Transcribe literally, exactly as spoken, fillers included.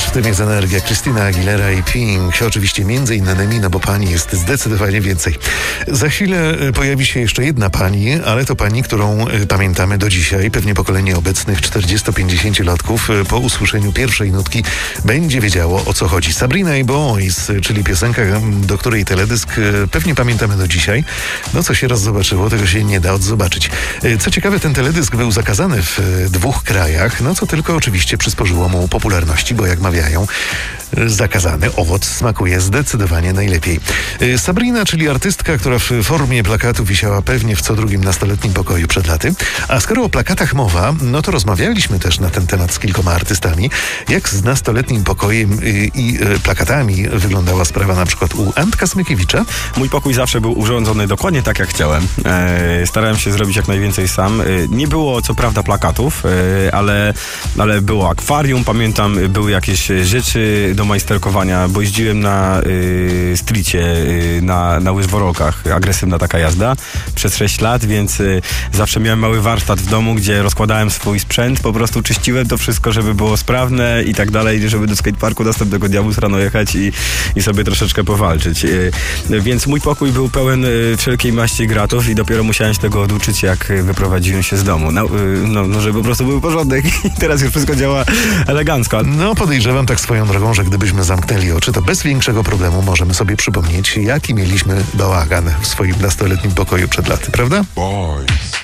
wiesz, w tym jest energia. Christina Aguilera i Pink. Oczywiście między innymi, no bo pani jest zdecydowanie więcej. Za chwilę pojawi się jeszcze jedna pani, ale to pani, którą pamiętamy do dzisiaj. Pewnie pokolenie obecnych czterdziesto-pięćdziesięciolatków po usłyszeniu pierwszej nutki będzie wiedziało, o co chodzi. Sabrina i Boys, czyli piosenka, do której teledysk pewnie pamiętamy do dzisiaj. No co się raz zobaczyło, tego się nie da odzobaczyć. Co ciekawe, ten teledysk był zakazany w dwóch krajach, no co tylko oczywiście przysporzyło mu popularności, bo jak mawiają, zakazany owoc smakuje zdecydowanie najlepiej. Sabrina, czyli artystka, która w formie plakatu wisiała pewnie w co drugim nastoletnim pokoju przed laty. A skoro o plakatach mowa, no to rozmawialiśmy też na ten temat z kilkoma artystami. Jak z nastoletnim pokojem i plakatami wyglądała sprawa na przykład u Antka Smykiewicza? Mój pokój zawsze był urządzony dokładnie tak, jak chciałem. E, starałem się zrobić jak najwięcej sam. E, nie było co prawda plakatów, e, ale, ale było akwarium, pamiętam, były jakieś rzeczy do majsterkowania, bo jeździłem na y, streetie, y, na, na łyżworolkach, agresywna taka jazda przez sześć lat, więc y, zawsze miałem mały warsztat w domu, gdzie rozkładałem swój sprzęt, po prostu czyściłem to wszystko, żeby było sprawne i tak dalej, żeby do skateparku następnego dnia móc rano jechać i, i sobie troszeczkę powalczyć. Y, więc mój pokój był pełen y, wszelkiej maści gratów i dopiero musiałem się tego oduczyć, jak wyprowadziłem się z domu. No, y, no, no żeby po prostu był porządek i teraz już wszystko działa elegancko. No podejrzewam tak swoją drogą, że gdybyśmy zamknęli oczy, to bez większego problemu możemy sobie przypomnieć, jaki mieliśmy bałagan w swoim nastoletnim pokoju przed laty, prawda? Boys.